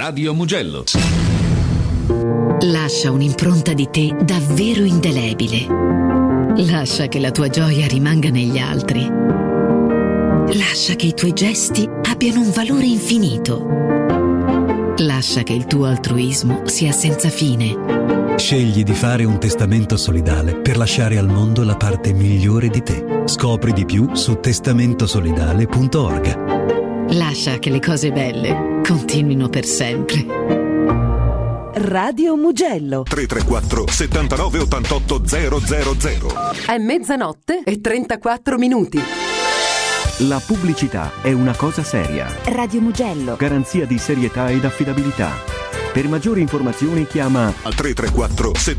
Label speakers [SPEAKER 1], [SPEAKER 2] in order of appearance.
[SPEAKER 1] Radio Mugello.
[SPEAKER 2] Lascia un'impronta di te davvero indelebile. Lascia che la tua gioia rimanga negli altri. Lascia che i tuoi gesti abbiano un valore infinito. Lascia che il tuo altruismo sia senza fine.
[SPEAKER 3] Scegli di fare un testamento solidale per lasciare al mondo la parte migliore di te. Scopri di più su testamentosolidale.org.
[SPEAKER 2] Lascia che le cose belle continuino per sempre.
[SPEAKER 4] Radio Mugello
[SPEAKER 5] 334 79 88 000.
[SPEAKER 4] È mezzanotte e 34 minuti.
[SPEAKER 6] La pubblicità è una cosa seria.
[SPEAKER 7] Radio Mugello.
[SPEAKER 6] Garanzia di serietà ed affidabilità. Per maggiori informazioni chiama
[SPEAKER 5] al 334